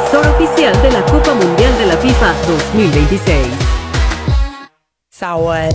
televisor oficial de la Copa Mundial de la FIFA 2026. Saúde.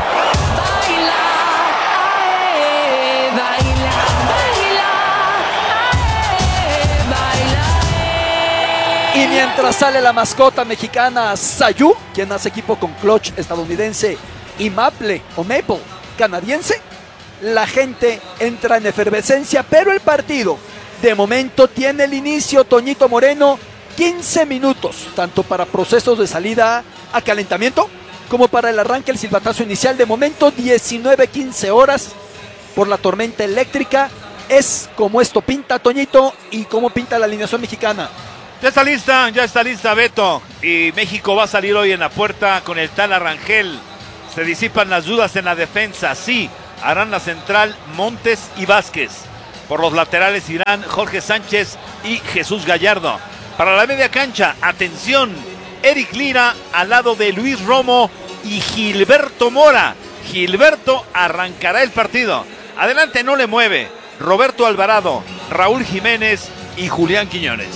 Y mientras sale la mascota mexicana Sayú, quien hace equipo con Clutch estadounidense y Maple canadiense, la gente entra en efervescencia, pero el partido de momento tiene el inicio, Toñito Moreno, 15 minutos, tanto para procesos de salida a calentamiento como para el arranque, el silbatazo inicial. De momento 19-15 horas por la tormenta eléctrica. Es como esto pinta, Toñito, y cómo pinta la alineación mexicana. Ya está lista Beto, y México va a salir hoy en la puerta con el Tala Rangel. Se disipan las dudas en la defensa, sí, harán la central Montes y Vázquez. Por los laterales irán Jorge Sánchez y Jesús Gallardo. Para la media cancha, atención, Eric Lira al lado de Luis Romo y Gilberto Mora. Gilberto arrancará el partido. Adelante no le mueve Roberto Alvarado, Raúl Jiménez y Julián Quiñones.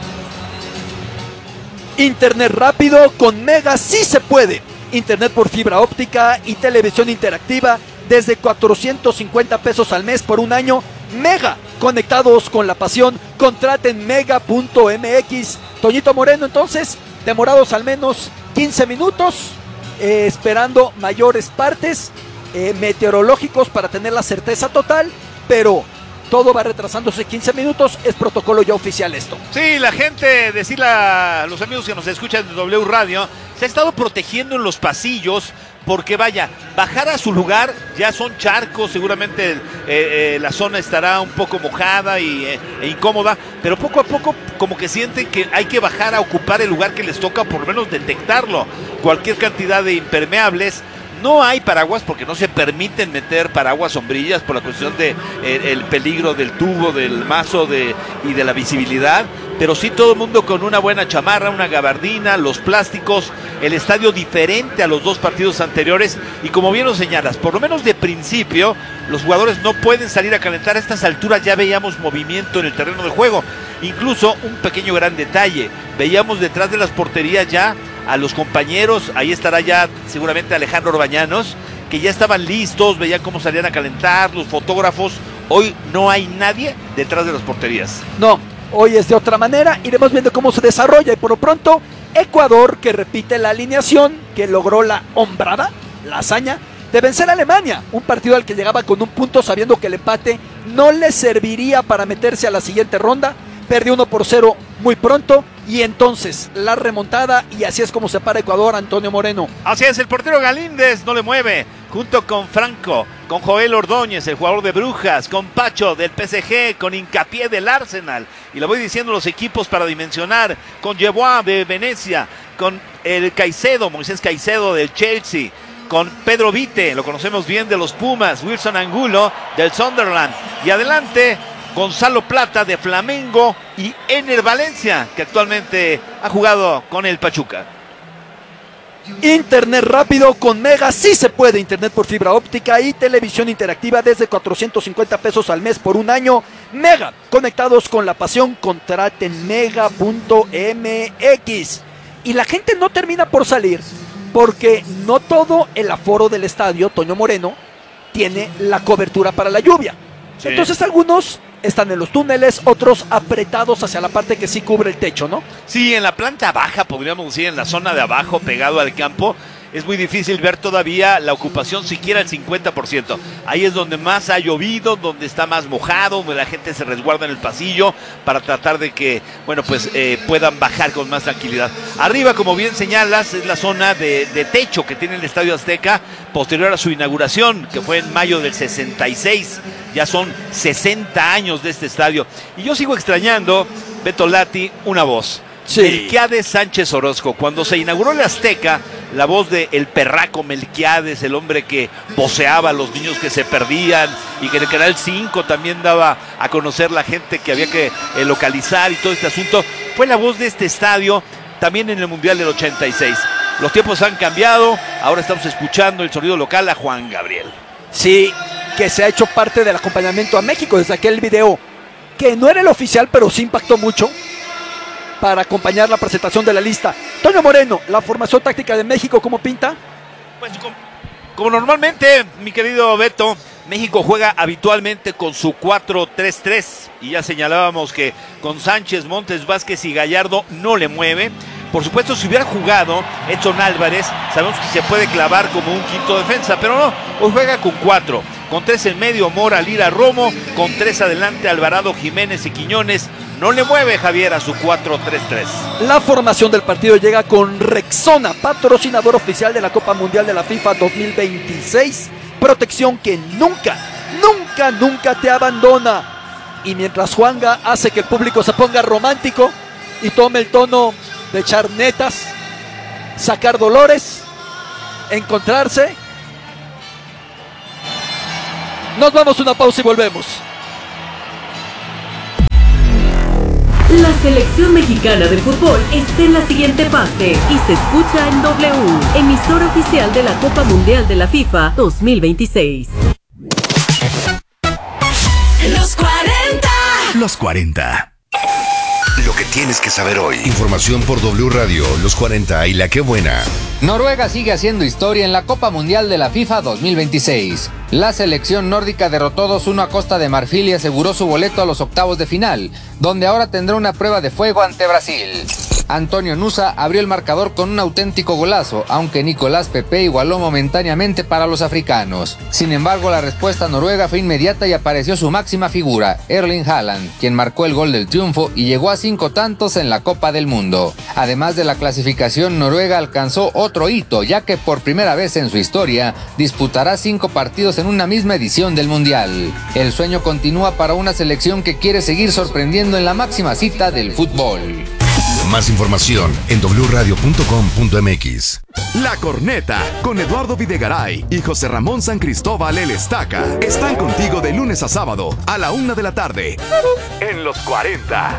Internet rápido con Mega sí se puede. Internet por fibra óptica y televisión interactiva desde 450 pesos al mes por un año. Mega, conectados con la pasión. Contraten mega.mx. Toñito Moreno, entonces, demorados al menos 15 minutos, esperando mayores partes meteorológicos para tener la certeza total, pero todo va retrasándose 15 minutos, es protocolo ya oficial esto. Sí, la gente, decirle a los amigos que nos escuchan de W Radio, se ha estado protegiendo en los pasillos, porque vaya, bajar a su lugar ya son charcos, seguramente la zona estará un poco mojada e incómoda, pero poco a poco como que sienten que hay que bajar a ocupar el lugar que les toca, por lo menos detectarlo. Cualquier cantidad de impermeables. No hay paraguas porque no se permiten meter paraguas, sombrillas, por la cuestión de el peligro del tubo, del mazo y de la visibilidad. Pero sí todo el mundo con una buena chamarra, una gabardina, los plásticos, el estadio diferente a los dos partidos anteriores. Y como bien lo señalas, por lo menos de principio, los jugadores no pueden salir a calentar. A estas alturas ya veíamos movimiento en el terreno de juego. Incluso un pequeño gran detalle, veíamos detrás de las porterías ya a los compañeros, ahí estará ya seguramente Alejandro Orbañanos, que ya estaban listos, veían cómo salían a calentar, los fotógrafos. Hoy no hay nadie detrás de las porterías. No, hoy es de otra manera, iremos viendo cómo se desarrolla y por lo pronto Ecuador, que repite la alineación, que logró la hombrada, la hazaña de vencer a Alemania, un partido al que llegaba con un punto sabiendo que el empate no le serviría para meterse a la siguiente ronda. Perdió 1-0 muy pronto y entonces la remontada, y así es como se para Ecuador, Antonio Moreno. Así es, el portero Galíndez no le mueve, junto con Franco, con Joel Ordóñez, el jugador de Brujas, con Pacho del PSG, con Hincapié del Arsenal, y le voy diciendo los equipos para dimensionar, con Yeboah de Venecia, con el Caicedo, Moisés Caicedo del Chelsea, con Pedro Vite, lo conocemos bien de los Pumas, Wilson Angulo del Sunderland, y adelante Gonzalo Plata de Flamengo y Ener Valencia, que actualmente ha jugado con el Pachuca. Internet rápido con Mega sí se puede. Internet por fibra óptica y televisión interactiva desde 450 pesos al mes por un año. Mega, conectados con la pasión. Contraten mega.mx. Y la gente no termina por salir, porque no todo el aforo del estadio, Toño Moreno, tiene la cobertura para la lluvia. Sí. Entonces algunos están en los túneles, otros apretados hacia la parte que sí cubre el techo, ¿no? Sí, en la planta baja, podríamos decir, en la zona de abajo, pegado al campo, es muy difícil ver todavía la ocupación, siquiera el 50%. Ahí es donde más ha llovido, donde está más mojado, donde la gente se resguarda en el pasillo para tratar de que, bueno, pues puedan bajar con más tranquilidad. Arriba, como bien señalas, es la zona de techo que tiene el Estadio Azteca, posterior a su inauguración, que fue en mayo del 66. Ya son 60 años de este estadio. Y yo sigo extrañando, Beto Lati, una voz. Sí. Melquiades Sánchez Orozco. Cuando se inauguró el Azteca, la voz de el perraco Melquiades, el hombre que voceaba a los niños que se perdían, y que en el Canal 5 también daba a conocer la gente que había que localizar y todo este asunto, fue la voz de este estadio también en el Mundial del 86. Los tiempos han cambiado, ahora estamos escuchando el sonido local a Juan Gabriel. Sí, que se ha hecho parte del acompañamiento a México desde aquel video, que no era el oficial, pero sí impactó mucho. para acompañar la presentación de la lista. Toño Moreno, la formación táctica de México, ¿cómo pinta? Pues como normalmente, mi querido Beto, México juega habitualmente con su 4-3-3 y ya señalábamos que con Sánchez, Montes, Vázquez y Gallardo no le mueve. Por supuesto, si hubiera jugado Edson Álvarez, sabemos que se puede clavar como un quinto defensa, pero no, hoy juega con 4, con 3 en medio, Mora, Lira, Romo, con 3 adelante, Alvarado, Jiménez y Quiñones. No le mueve Javier a su 4-3-3. La formación del partido llega con Rexona, patrocinador oficial de la Copa Mundial de la FIFA 2026. Protección que nunca te abandona. Y mientras Juanga hace que el público se ponga romántico y tome el tono de echar netas, sacar dolores, encontrarse. Nos vamos a una pausa y volvemos. La selección mexicana de fútbol está en la siguiente fase y se escucha en W, emisora oficial de la Copa Mundial de la FIFA 2026. Los 40. Los 40. Lo que tienes que saber hoy. Información por W Radio, Los 40 y La Qué Buena. Noruega sigue haciendo historia en la Copa Mundial de la FIFA 2026. La selección nórdica derrotó 2-1 a Costa de Marfil y aseguró su boleto a los octavos de final, donde ahora tendrá una prueba de fuego ante Brasil. Antonio Nusa abrió el marcador con un auténtico golazo, aunque Nicolás Pepe igualó momentáneamente para los africanos. Sin embargo, la respuesta noruega fue inmediata y apareció su máxima figura, Erling Haaland, quien marcó el gol del triunfo y llegó a 5 tantos en la Copa del Mundo. Además de la clasificación, Noruega alcanzó otro hito, ya que por primera vez en su historia disputará 5 partidos en una misma edición del Mundial. El sueño continúa para una selección que quiere seguir sorprendiendo en la máxima cita del fútbol. Más información en wradio.com.mx. La Corneta, con Eduardo Videgaray y José Ramón San Cristóbal El Estaca, están contigo de lunes a sábado a la 1 de la tarde. En Los 40.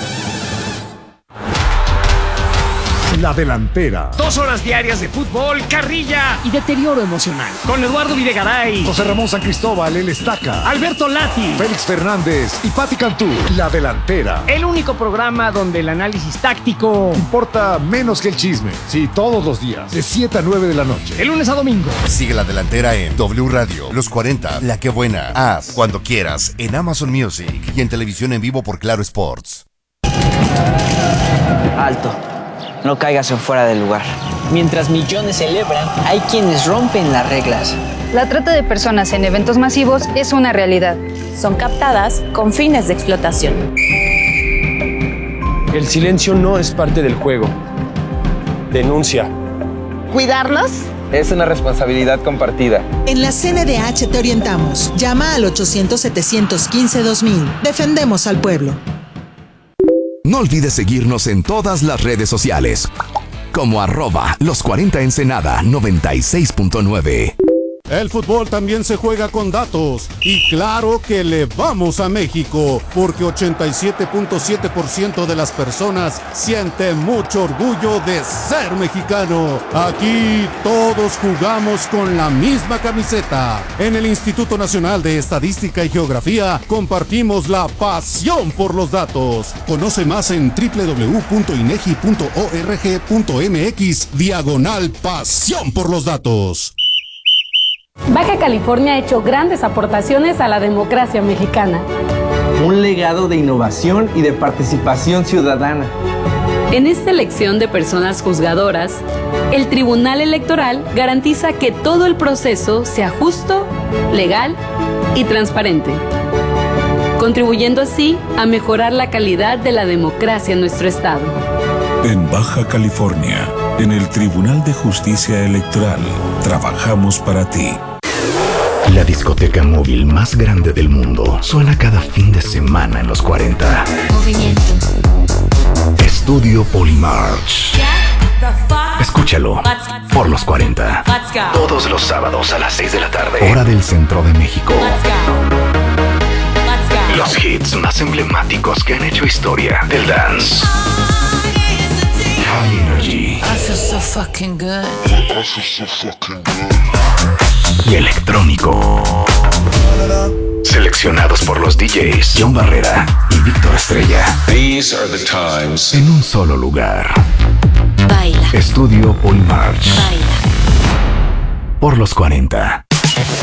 La Delantera. 2 horas diarias de fútbol, carrilla y deterioro emocional. Con Eduardo Videgaray, José Ramón San Cristóbal El Estaca, Alberto Lati, Félix Fernández y Pati Cantú. La Delantera. El único programa donde el análisis táctico importa menos que el chisme. Sí, todos los días, de 7 a 9 de la noche. De lunes a domingo. Sigue La Delantera en W Radio, Los 40, La Qué Buena. Haz cuando quieras en Amazon Music y en televisión en vivo por Claro Sports. Alto. No caigas en fuera del lugar. Mientras millones celebran, hay quienes rompen las reglas. La trata de personas en eventos masivos es una realidad. Son captadas con fines de explotación. El silencio no es parte del juego. Denuncia. ¿Cuidarnos? Es una responsabilidad compartida. En la CNDH te orientamos. Llama al 800-715-2000. Defendemos al pueblo. No olvides seguirnos en todas las redes sociales, como @los40 Ensenada 96.9. El fútbol también se juega con datos y claro que le vamos a México porque 87.7% de las personas sienten mucho orgullo de ser mexicano. Aquí todos jugamos con la misma camiseta. En el Instituto Nacional de Estadística y Geografía compartimos la pasión por los datos. Conoce más en www.inegi.org.mx/pasión por los datos. Baja California ha hecho grandes aportaciones a la democracia mexicana. Un legado de innovación y de participación ciudadana. En esta elección de personas juzgadoras, el Tribunal Electoral garantiza que todo el proceso sea justo, legal y transparente, contribuyendo así a mejorar la calidad de la democracia en nuestro estado. En Baja California, en el Tribunal de Justicia Electoral, trabajamos para ti. La discoteca móvil más grande del mundo suena cada fin de semana en Los 40. Movimiento. Estudio Polymarch. Escúchalo por Los 40. Todos los sábados a las 6 de la tarde. Hora del Centro de México. Los hits más emblemáticos que han hecho historia del dance. High Energy. I feel so fucking good. Y electrónico. Seleccionados por los DJs John Barrera y Víctor Estrella. These are the times. En un solo lugar. Baila. Estudio Polymarch. Baila. Por los 40.